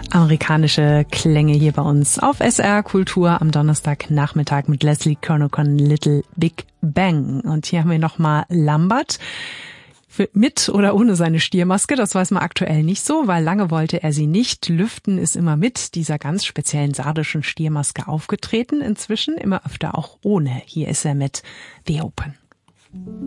Amerikanische Klänge hier bei uns auf SR Kultur am Donnerstagnachmittag mit Leslie Kernocon Little Big Bang. Und hier haben wir nochmal Lambert. Mit oder ohne seine Stiermaske, das weiß man aktuell nicht so, weil lange wollte er sie nicht. Lüften ist immer mit dieser ganz speziellen sardischen Stiermaske aufgetreten, inzwischen immer öfter auch ohne. Hier ist er mit The Open.